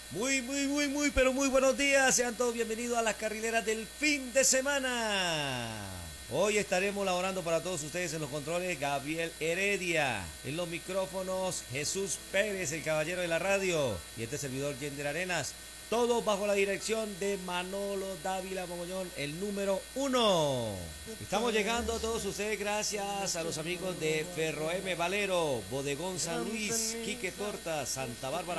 Pero muy buenos días. Sean todos bienvenidos a las carrileras del fin de semana. Hoy estaremos laborando para todos ustedes en los controles Gabriel Heredia, en los micrófonos Jesús Pérez, el caballero de la radio, y este servidor Yender Arenas. Todo bajo la dirección de Manolo Dávila Mogollón, el número 1. Estamos llegando a todos ustedes gracias a los amigos de Ferro M Valero, Bodegón San Luis, Quique Torta, Santa Bárbara